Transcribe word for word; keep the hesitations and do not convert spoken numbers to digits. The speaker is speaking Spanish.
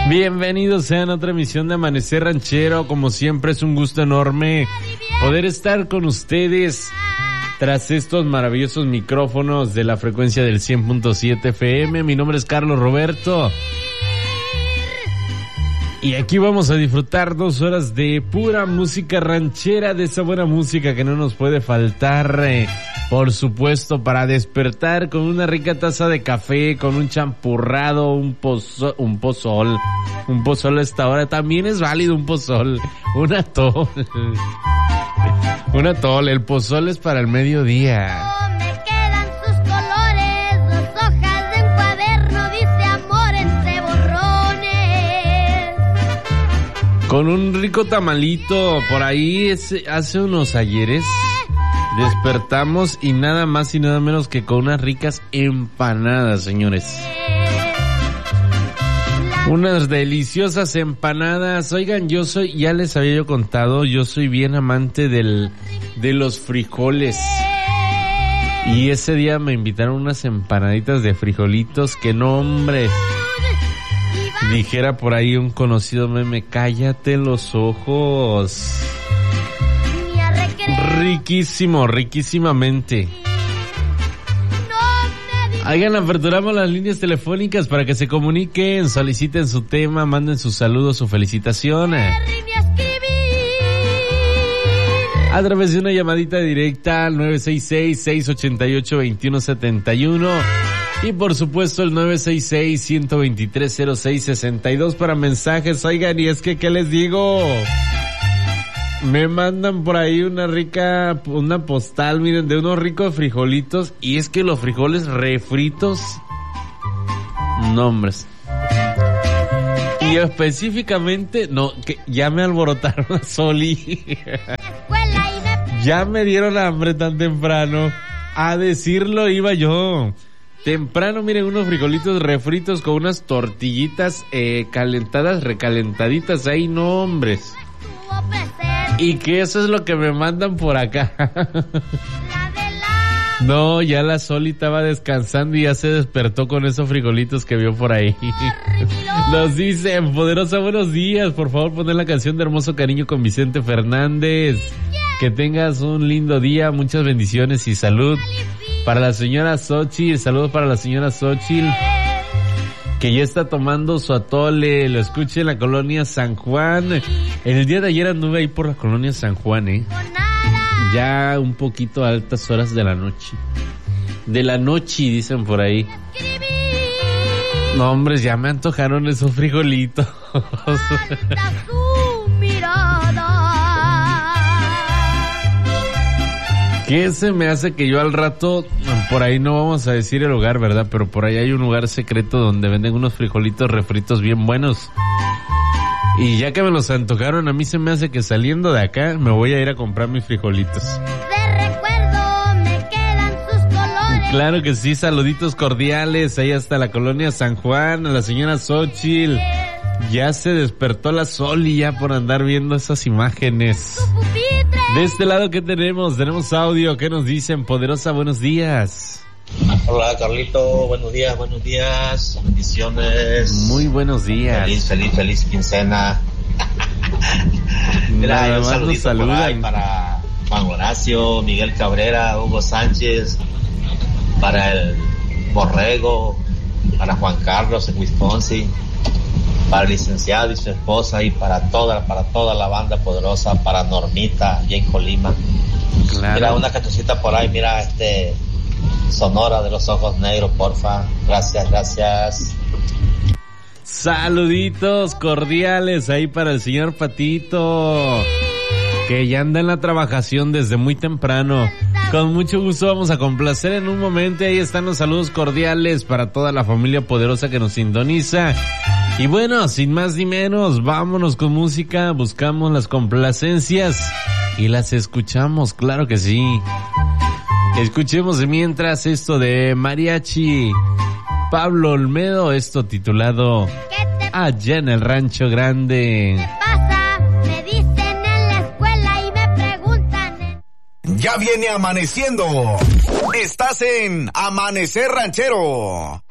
Bienvenidos sean a otra emisión de Amanecer Ranchero. Como siempre es un gusto enorme poder estar con ustedes tras estos maravillosos micrófonos de la frecuencia del cien punto siete F M. Mi nombre es Carlos Roberto y aquí vamos a disfrutar dos horas de pura música ranchera, de esa buena música que no nos puede faltar, eh, por supuesto, para despertar con una rica taza de café, con un champurrado, un pozo, un pozol, un pozol a esta hora. También es válido un pozol, un atol, un atol. El pozol es para el mediodía. Con un rico tamalito, por ahí es, hace unos ayeres despertamos y nada más y nada menos que con unas ricas empanadas, señores. Unas deliciosas empanadas. Oigan, yo soy, ya les había yo contado, yo soy bien amante del, de los frijoles. Y ese día me invitaron unas empanaditas de frijolitos que no, hombre. Dijera por ahí un conocido meme, cállate los ojos. Riquísimo, riquísimamente. Hagan, aperturamos las líneas telefónicas para que se comuniquen, soliciten su tema, manden sus saludos, su felicitación. A través de una llamadita directa al nueve seis seis, seis ocho ocho, dos uno siete uno. Y por supuesto el nueve seis seis, uno dos tres, cero seis seis dos para mensajes. Oigan, y es que, ¿qué les digo? Me mandan por ahí una rica, una postal, miren, de unos ricos frijolitos. Y es que los frijoles refritos, no, hombres. Y específicamente, no, que ya me alborotaron a Soli. Ya me dieron hambre tan temprano. A decirlo iba yo. Temprano, miren, unos frijolitos refritos con unas tortillitas eh, calentadas, recalentaditas ahí, no, hombres. Y que eso es lo que me mandan por acá. No, ya la Soli estaba descansando y ya se despertó con esos frijolitos que vio por ahí. Nos dicen, Poderosa, buenos días, por favor poner la canción de Hermoso Cariño con Vicente Fernández. Que tengas un lindo día, muchas bendiciones y salud. Para la señora Xochitl, saludos para la señora Xochitl, que ya está tomando su atole, lo escuché en la colonia San Juan. En el día de ayer anduve ahí por la colonia San Juan, eh. Ya un poquito a altas horas de la noche. De la noche, dicen por ahí. No, hombres, ya me antojaron esos frijolitos. ¿Qué se me hace que yo al rato, por ahí no vamos a decir el lugar, ¿verdad? Pero por ahí hay un lugar secreto donde venden unos frijolitos refritos bien buenos. Y ya que me los antojaron, a mí se me hace que saliendo de acá me voy a ir a comprar mis frijolitos. De recuerdo me quedan sus colores. Claro que sí, saluditos cordiales ahí hasta la colonia San Juan, a la señora Xochitl. Ya se despertó la Soli ya por andar viendo esas imágenes. De este lado, ¿qué tenemos? Tenemos audio. ¿Qué nos dicen? Poderosa, buenos días. Hola, Carlito. Buenos días, buenos días. Bendiciones. Muy buenos días. Feliz, feliz, feliz quincena. Mira, Nada un más nos saludito por ahí para Juan Horacio, Miguel Cabrera, Hugo Sánchez, para el Borrego, para Juan Carlos en Wisconsin, para el licenciado y su esposa, y para toda, para toda la banda poderosa, para Normita y en Colima. Claro. Mira, una cancioncita por ahí, mira, este, Sonora de los Ojos Negros, porfa. Gracias, gracias. Saluditos cordiales ahí para el señor Patito, que ya anda en la trabajación desde muy temprano. Con mucho gusto vamos a complacer en un momento. Ahí están los saludos cordiales para toda la familia poderosa que nos sintoniza. Y bueno, sin más ni menos, vámonos con música, buscamos las complacencias y las escuchamos, claro que sí. Escuchemos mientras esto de Mariachi Pablo Olmedo, esto titulado Allá en el Rancho Grande. ¿Qué pasa? Me dicen en la escuela y me preguntan. Ya viene amaneciendo. Estás en Amanecer Ranchero.